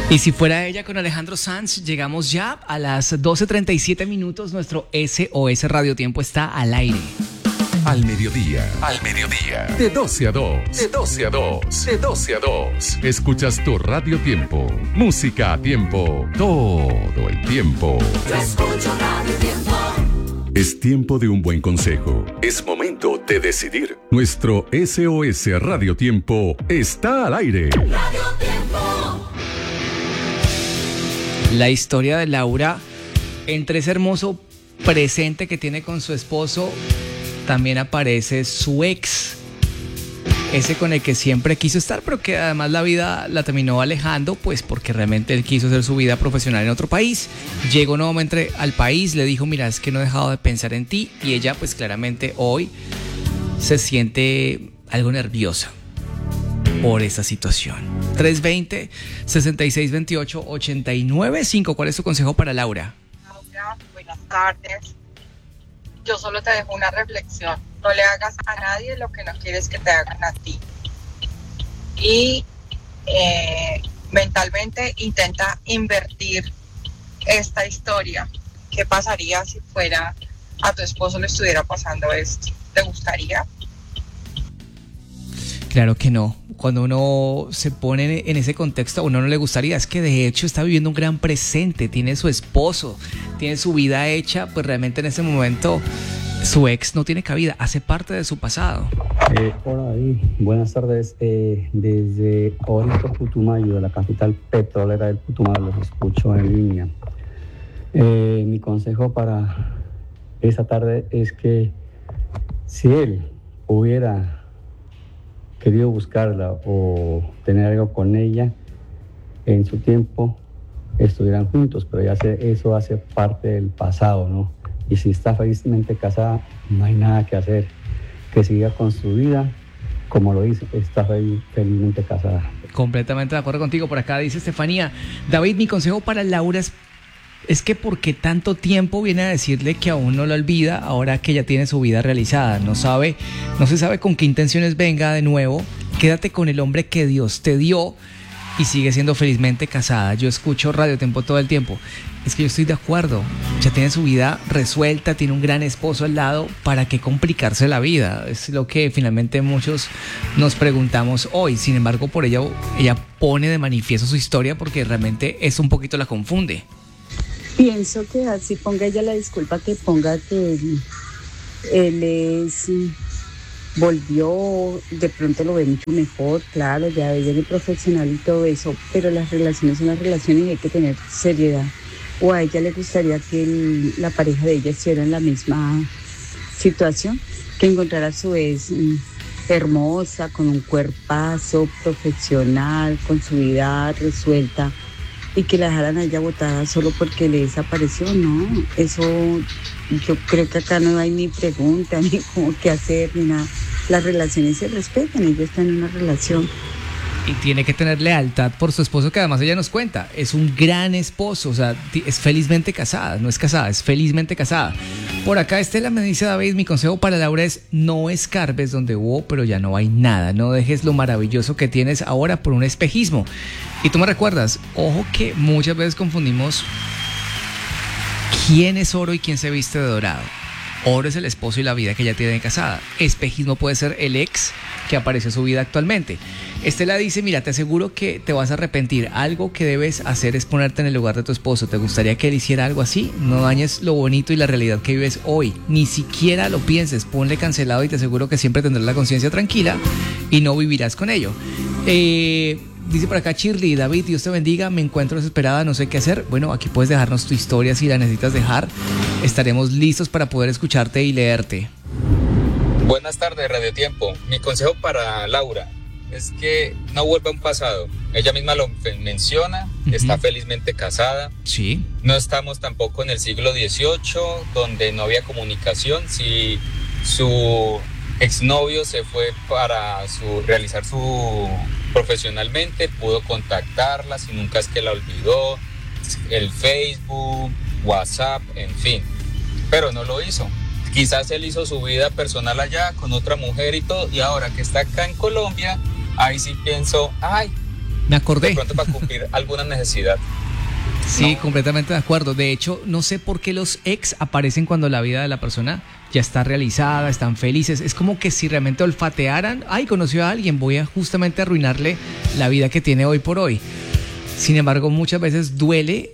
Y si fuera ella con Alejandro Sanz, llegamos ya a las 12:37 minutos. Nuestro SOS Radio Tiempo está al aire. Al mediodía, de 12 a 2, de 12 a 2, de 12 a 2. Escuchas tu Radio Tiempo, música a tiempo, todo el tiempo. Yo escucho Radio Tiempo. Es tiempo de un buen consejo. Es momento de decidir. Nuestro SOS Radio Tiempo está al aire. Radio Tiempo. La historia de Laura, entre ese hermoso presente que tiene con su esposo, también aparece su ex, ese con el que siempre quiso estar, pero que además la vida la terminó alejando, pues porque realmente él quiso hacer su vida profesional en otro país. Llegó nuevamente al país, le dijo, mira, es que no he dejado de pensar en ti, y ella pues claramente hoy se siente algo nerviosa por esa situación. 320-6628-895. ¿Cuál es tu consejo para Laura? Laura, buenas tardes. Yo solo te dejo una reflexión. No le hagas a nadie lo que no quieres que te hagan a ti. Y mentalmente intenta invertir esta historia. ¿Qué pasaría si fuera a tu esposo le estuviera pasando esto? ¿Te gustaría? Claro que no. Cuando uno se pone en ese contexto, a uno no le gustaría. Es que de hecho está viviendo un gran presente. Tiene su esposo, tiene su vida hecha. Pues realmente en ese momento su ex no tiene cabida. Hace parte de su pasado. Hola David, buenas tardes. Desde Orito, Putumayo, de la capital petrolera del Putumayo, los escucho en línea. Mi consejo para esta tarde es que si él hubiera querido buscarla o tener algo con ella, en su tiempo estuvieran juntos, pero eso hace parte del pasado, ¿no? Y si está felizmente casada, no hay nada que hacer, que siga con su vida como lo hizo, está felizmente casada. Completamente de acuerdo contigo. Por acá dice Estefanía, David, mi consejo para Laura es que ¿por qué tanto tiempo viene a decirle que aún no la olvida ahora que ya tiene su vida realizada? No se sabe con qué intenciones venga de nuevo. Quédate con el hombre que Dios te dio y sigue siendo felizmente casada. Yo escucho Radio Tiempo todo el tiempo. Es que yo estoy de acuerdo. Ya tiene su vida resuelta, tiene un gran esposo al lado. ¿Para qué complicarse la vida? Es lo que finalmente muchos nos preguntamos hoy. Sin embargo, por ella pone de manifiesto su historia porque realmente eso un poquito la confunde. Pienso que así ponga ella la disculpa, que ponga que él volvió, de pronto lo ve mucho mejor, claro, ya ella es profesional y todo eso, pero las relaciones son las relaciones y hay que tener seriedad. O a ella le gustaría que la pareja de ella estuviera en la misma situación, que encontrara a su vez hermosa, con un cuerpazo, profesional, con su vida resuelta, y que la dejaran a ella botada solo porque le desapareció, ¿no? Eso, yo creo que acá no hay ni pregunta, ni cómo qué hacer, ni nada. Las relaciones se respetan, ella está en una relación. Y tiene que tener lealtad por su esposo, que además ella nos cuenta, es un gran esposo, o sea, es felizmente casada, no es casada, es felizmente casada. Por acá Estela me dice, David, mi consejo para Laura es no escarbes donde hubo, pero ya no hay nada, no dejes lo maravilloso que tienes ahora por un espejismo. Y tú me recuerdas, ojo que muchas veces confundimos quién es oro y quién se viste de dorado. Oro es el esposo y la vida que ella tiene casada. Espejismo puede ser el ex que apareció en su vida actualmente. Estela dice, mira, te aseguro que te vas a arrepentir. Algo que debes hacer es ponerte en el lugar de tu esposo. ¿Te gustaría que él hiciera algo así? No dañes lo bonito y la realidad que vives hoy. Ni siquiera lo pienses. Ponle cancelado y te aseguro que siempre tendrás la conciencia tranquila y no vivirás con ello. Dice por acá Shirley, David, Dios te bendiga, me encuentro desesperada, no sé qué hacer. Bueno, aquí puedes dejarnos tu historia si la necesitas dejar. Estaremos listos para poder escucharte y leerte. Buenas tardes, Radio Tiempo. Mi consejo para Laura es que no vuelva a un pasado. Ella misma lo menciona, está felizmente casada. Sí. No estamos tampoco en el siglo XVIII, donde no había comunicación. Si su exnovio se fue para realizar su profesionalmente, pudo contactarla, si nunca es que la olvidó, el Facebook, WhatsApp, en fin, pero no lo hizo. Quizás él hizo su vida personal allá con otra mujer y todo, y ahora que está acá en Colombia, ahí sí pienso, Me acordé. De pronto para cumplir alguna necesidad. Sí, completamente de acuerdo. De hecho, no sé por qué los ex aparecen cuando la vida de la persona ya está realizada, están felices. Es como que si realmente olfatearan, ay, conoció a alguien, voy a justamente arruinarle la vida que tiene hoy por hoy. Sin embargo, muchas veces duele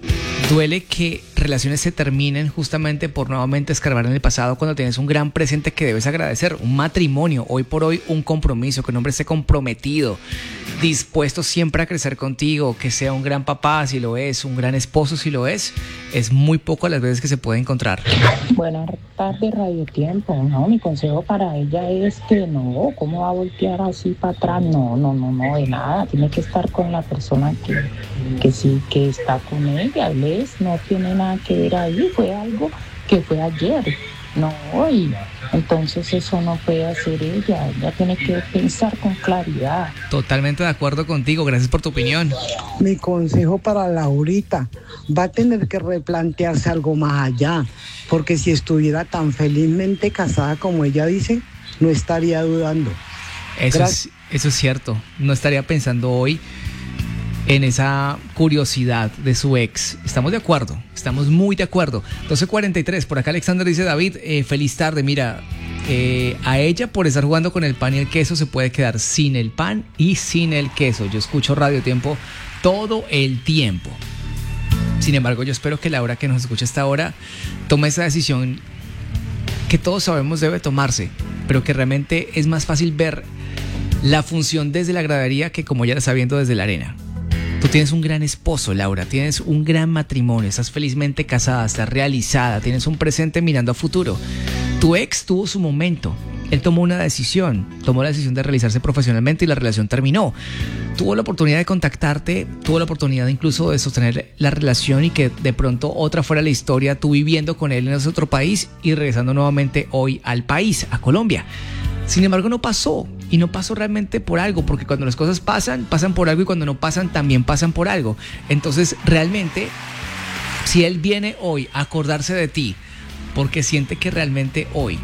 que relaciones se terminen justamente por nuevamente escarbar en el pasado cuando tienes un gran presente que debes agradecer. Un matrimonio, hoy por hoy un compromiso, que un hombre esté comprometido, dispuesto siempre a crecer contigo, que sea un gran papá si lo es, un gran esposo si lo es muy poco las veces que se puede encontrar. Buenas tardes, Radio Tiempo. No, mi consejo para ella es que no, ¿cómo va a voltear así para atrás? No, de nada. Tiene que estar con la persona que sí, que está con ella. ¿Ves? No tiene nada que ver ahí. Fue algo que fue ayer, no hoy. Entonces eso no puede hacer ella. Ella tiene que pensar con claridad. Totalmente de acuerdo contigo. Gracias por tu opinión. Mi consejo para Laurita, va a tener que replantearse algo más allá, porque si estuviera tan felizmente casada como ella dice, no estaría dudando. Eso es cierto. No estaría pensando hoy en esa curiosidad de su ex. Estamos de acuerdo, estamos muy de acuerdo. 12:43, por acá Alexander dice: David, feliz tarde, mira, a ella por estar jugando con el pan y el queso se puede quedar sin el pan y sin el queso. Yo escucho Radio Tiempo todo el tiempo. Sin embargo, yo espero que Laura, que nos escucha hasta ahora, tome esa decisión que todos sabemos debe tomarse, pero que realmente es más fácil ver la función desde la gradería que como ya la está viendo desde la arena. Tú tienes un gran esposo, Laura, tienes un gran matrimonio, estás felizmente casada, estás realizada, tienes un presente mirando a futuro. Tu ex tuvo su momento, él tomó la decisión de realizarse profesionalmente y la relación terminó. Tuvo la oportunidad de contactarte, tuvo la oportunidad incluso de sostener la relación y que de pronto otra fuera la historia, tú viviendo con él en ese otro país y regresando nuevamente hoy al país, a Colombia. Sin embargo, no pasó, y no pasó realmente por algo, porque cuando las cosas pasan por algo, y cuando no pasan, también pasan por algo. Entonces, realmente, si él viene hoy a acordarse de ti, porque siente que realmente hoy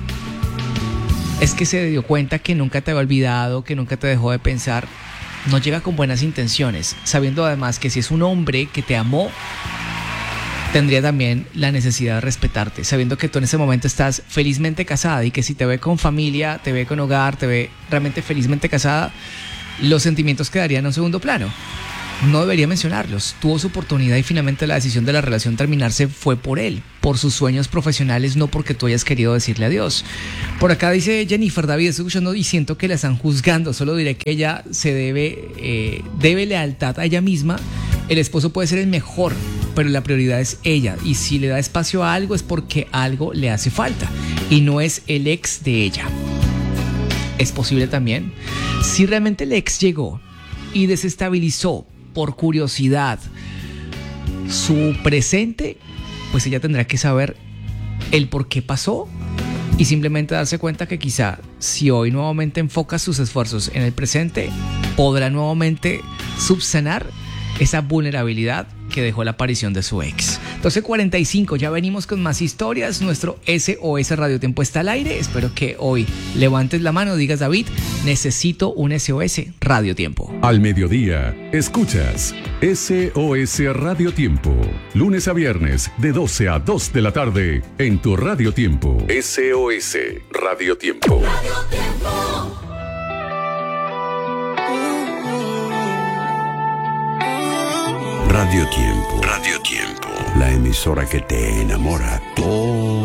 es que se dio cuenta que nunca te había olvidado, que nunca te dejó de pensar, no llega con buenas intenciones, sabiendo además que si es un hombre que te amó, tendría también la necesidad de respetarte, sabiendo que tú en ese momento estás felizmente casada y que si te ve con familia, te ve con hogar, te ve realmente felizmente casada, los sentimientos quedarían en un segundo plano. No debería mencionarlos. Tuvo su oportunidad y finalmente la decisión de la relación terminarse fue por él, por sus sueños profesionales, no porque tú hayas querido decirle adiós. Por acá dice Jennifer: David, estoy escuchando y siento que la están juzgando. Solo diré que ella se debe lealtad a ella misma. El esposo puede ser el mejor, pero la prioridad es ella. Y si le da espacio a algo es porque algo le hace falta y no es el ex de ella. Es posible también, si realmente el ex llegó y desestabilizó por curiosidad su presente, pues ella tendrá que saber el por qué pasó y simplemente darse cuenta que quizá si hoy nuevamente enfoca sus esfuerzos en el presente, podrá nuevamente subsanar esa vulnerabilidad que dejó la aparición de su ex. 12:45, ya venimos con más historias. Nuestro SOS Radio Tiempo está al aire. Espero que hoy levantes la mano, digas: David, necesito un SOS Radio Tiempo. Al mediodía, escuchas SOS Radio Tiempo. Lunes a viernes, de 12 a 2 de la tarde, en tu Radio Tiempo. SOS Radio Tiempo. Radio Tiempo. Radio Tiempo. Radio Tiempo. La emisora que te enamora todo